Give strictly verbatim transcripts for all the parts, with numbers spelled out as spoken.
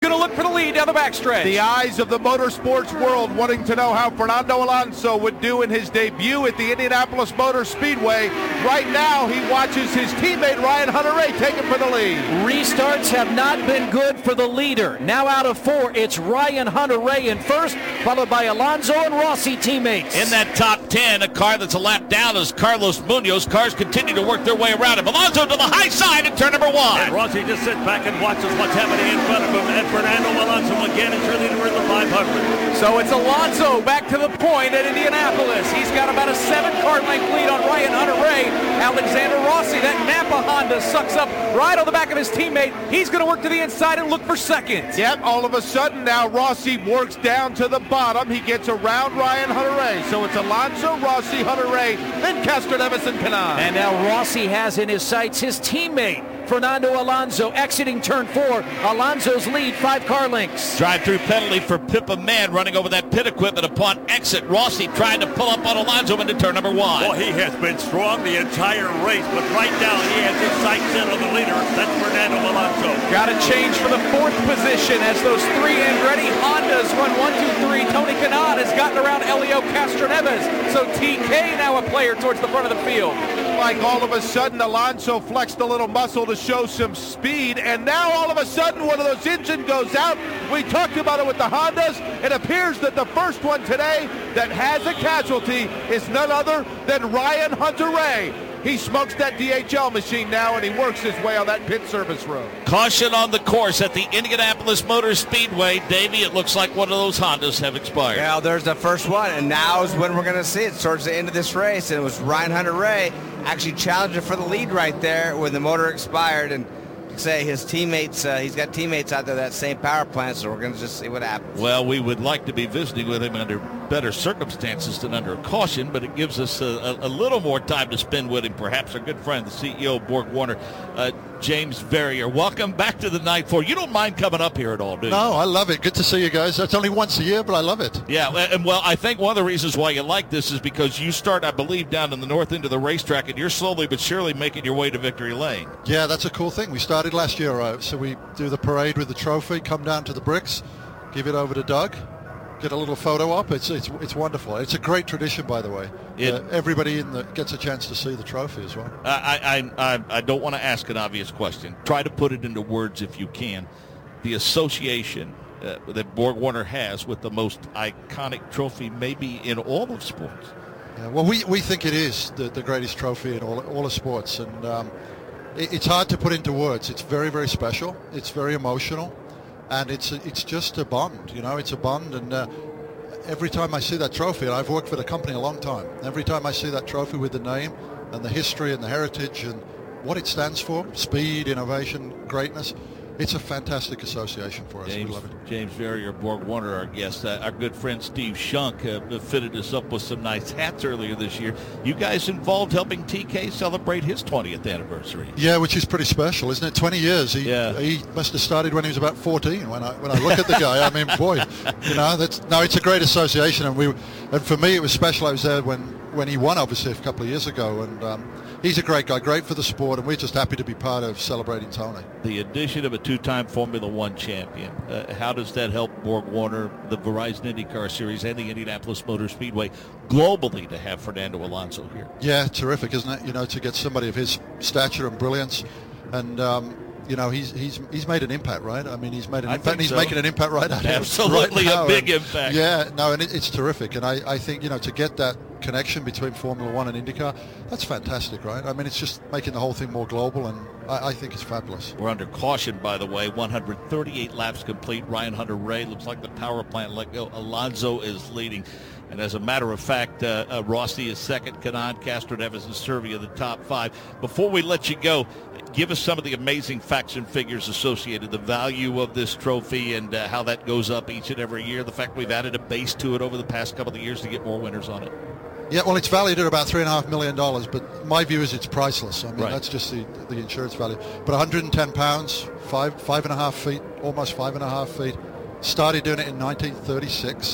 going to look for the lead down the backstretch. The eyes of the motorsports world wanting to know how Fernando Alonso would do in his debut at the Indianapolis Motor Speedway. Right now, he watches his teammate Ryan Hunter-Reay take it for the lead. Restarts have not been good for the leader. Now out of four, it's Ryan Hunter-Reay in first, followed by Alonso and Rossi teammates. In that top ten, a car that's a lap down is Carlos Munoz. Cars continue to work their way around him. Alonso to the high side in turn number one. And Rossi just sits back and watches what's happening in front of him. And Fernando Alonso again is really in the five hundred. So it's Alonso back to the point at Indianapolis. He's got about a seven-car length lead on Ryan Hunter-Reay. Alexander Rossi, that Napa Honda, sucks up right on the back of his teammate. He's going to work to the inside and look for second. Yep, all of a sudden now Rossi works down to the bottom. He gets around Ryan Hunter-Reay. So it's Alonso, Rossi, Hunter-Reay, then Castroneves and Kanaan. And now Rossi has in his sights his teammate, Fernando Alonso, exiting turn four. Alonso's lead, five car lengths. Drive-through penalty for Pippa Mann running over that pit equipment upon exit. Rossi trying to pull up on Alonso into turn number one. Well, he has been strong the entire race, but right now he has his sights in on the leader. That's Fernando Alonso. Got to change for the fourth position as those three Andretti Hondas run one, two, three. Tony Kanaan has gotten around Elio Castroneves. So T K now a player towards the front of the field. Like all of a sudden Alonso flexed a little muscle to show some speed, and now all of a sudden one of those engines goes out. We talked about it with the Hondas. It appears that the first one today that has a casualty is none other than Ryan Hunter-Reay. He smokes that D H L machine now, and he works his way on that pit service road. Caution on the course at the Indianapolis Motor Speedway. Davey, it looks like one of those Hondas have expired. Yeah, there's the first one, and now is when we're going to see it towards the end of this race. And it was Ryan Hunter-Reay actually challenging for the lead right there when the motor expired. And say his teammates, uh, he's got teammates out there that same power plant, so we're going to just see what happens. Well, we would like to be visiting with him under better circumstances than under caution, but it gives us a, a, a little more time to spend with him. Perhaps our good friend, the C E O of Borg Warner, uh, James Verrier. Welcome back to the Night Four. You don't mind coming up here at all, do you? No, I love it. Good to see you guys. That's only once a year, but I love it. Yeah, and well, I think one of the reasons why you like this is because you start, I believe, down in the north end of the racetrack, and you're slowly but surely making your way to Victory Lane. Yeah, that's a cool thing. We started last year, uh, so we do the parade with the trophy, come down to the bricks, give it over to Doug, get a little photo op. It's it's it's wonderful. It's a great tradition, by the way. It, uh, everybody in the gets a chance to see the trophy as well. I I, I, I don't want to ask an obvious question. Try to put it into words if you can. The association uh, that Borg Warner has with the most iconic trophy maybe in all of sports. Yeah, well, we, we think it is the, the greatest trophy in all all of sports, and um, it, it's hard to put into words. It's very, very special. It's very emotional. And it's it's just a bond, you know, it's a bond. And uh, every time I see that trophy, and I've worked for the company a long time, every time I see that trophy with the name and the history and the heritage and what it stands for, speed, innovation, greatness, it's a fantastic association for us. James, we love it. James Verrier, Borg Warner, our guest. Uh, our good friend Steve Shunk uh, fitted us up with some nice hats earlier this year. You guys involved helping T K celebrate his twentieth anniversary. Yeah, which is pretty special, isn't it? twenty years. He yeah. he must have started when he was about fourteen. When I when I look at the guy, I mean, boy, you know, that's no, it's a great association, and we and for me it was special. I was there when when he won, obviously, a couple of years ago, and um, he's a great guy, great for the sport, and we're just happy to be part of celebrating Tony. The addition of a two-time Formula One champion, uh, how does that help Borg Warner, the Verizon IndyCar Series, and the Indianapolis Motor Speedway globally to have Fernando Alonso here? Yeah, terrific, isn't it? You know, to get somebody of his stature and brilliance, and um, you know, he's he's he's made an impact, right? I mean, he's made an I impact. And he's so. making an impact right now. Absolutely, right a now. big and, impact. Yeah, no, and it, it's terrific. And I, I think, you know, to get that connection between Formula One and IndyCar, that's fantastic, right? I mean, it's just making the whole thing more global, and I, I think it's fabulous. We're under caution, by the way. one hundred thirty-eight laps complete. Ryan Hunter-Reay looks like the power plant let go. Alonso is leading. And as a matter of fact, uh, uh, Rossi is second. Kanaan, Castroneves, and Servia the top five. Before we let you go, give us some of the amazing facts and figures associated, the value of this trophy and uh, how that goes up each and every year, the fact we've added a base to it over the past couple of years to get more winners on it. Yeah, well, it's valued at about three and a half million dollars, but my view is it's priceless. I mean, right. that's just the, the insurance value. But one hundred ten pounds, five five and a half feet, almost five and a half feet. Started doing it in nineteen thirty-six.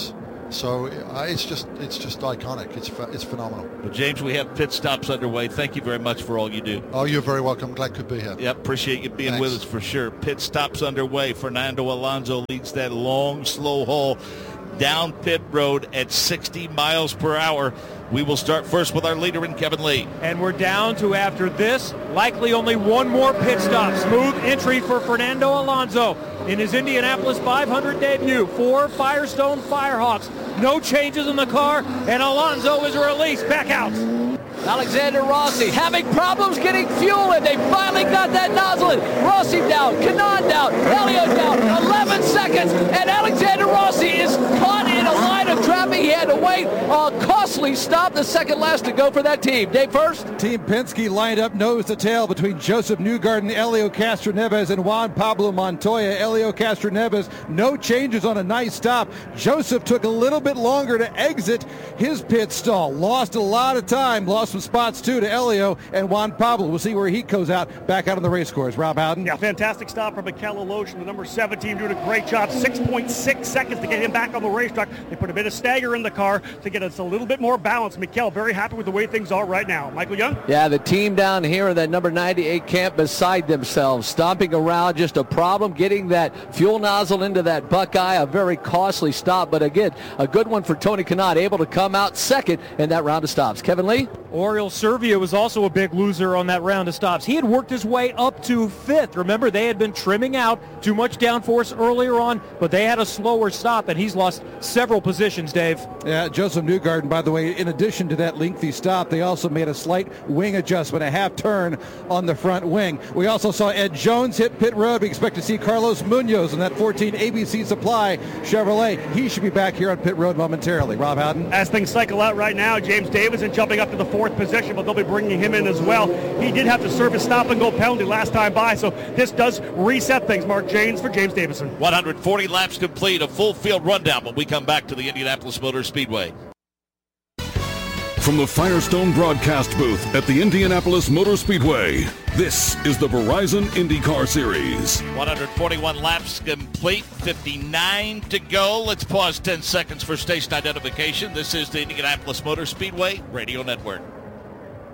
So uh, it's just it's just iconic. It's it's phenomenal. Well, James, we have pit stops underway. Thank you very much for all you do. Oh, you're very welcome. Glad to be here. Yep, appreciate you being Thanks. with us for sure. Pit stops underway. Fernando Alonso leads that long, slow haul down pit road at sixty miles per hour. We will start first with our leader in Kevin Lee. And we're down to, after this, likely only one more pit stop. Smooth entry for Fernando Alonso in his Indianapolis five hundred debut. Four Firestone Firehawks. No changes in the car, and Alonso is released back out. Alexander Rossi having problems getting fuel in. They finally got that nozzle in. Rossi down, Kanaan down, Elio down, eleven seconds, and Alexander Rossi is caught in a line of traffic. He had to wait a costly stop, the second last to go for that team. Dave first. Team Penske lined up nose to tail between Joseph Newgarden, Helio Castroneves, and Juan Pablo Montoya. Helio Castroneves, no changes on a nice stop. Joseph took a little bit longer to exit his pit stall. Lost a lot of time, lost some spots too to Helio and Juan Pablo. We'll see where he goes out back out on the race course. Rob Howden. Yeah, fantastic stop from Mikel Alonso, the number seventeen, doing a great job. six point six seconds to get him back on the racetrack. They put a bit of stagger in the car to get us a little bit more balance. Mikel very happy with the way things are right now. Michael Young? Yeah, the team down here in that number ninety-eight camp beside themselves, stomping around, just a problem getting that fuel nozzle into that Buckeye. A very costly stop, but again, a good one for Tony Kanaan, able to come out second in that round of stops. Kevin Lee? Oriol Servia was also a big loser on that round of stops. He had worked his way up to fifth. Remember, they had been trimming out too much downforce earlier on, but they had a slower stop, and he's lost several positions, Dave. Yeah, Joseph Newgarden, by the way, in addition to that lengthy stop, they also made a slight wing adjustment, a half turn on the front wing. We also saw Ed Jones hit pit road. We expect to see Carlos Munoz in that fourteen A B C Supply Chevrolet. He should be back here on pit road momentarily. Rob Howden? As things cycle out right now, James Davison jumping up to the fourth position, but they'll be bringing him in as well. He did have to serve his stop-and-go penalty last time by, so this does reset things. Mark Janes for James Davison. one hundred forty laps complete, a full field rundown when we come back to the Indianapolis Motor Speedway. From the Firestone broadcast booth at the Indianapolis Motor Speedway, this is the Verizon IndyCar Series. one hundred forty-one laps complete, fifty-nine to go. Let's pause ten seconds for station identification. This is the Indianapolis Motor Speedway Radio Network.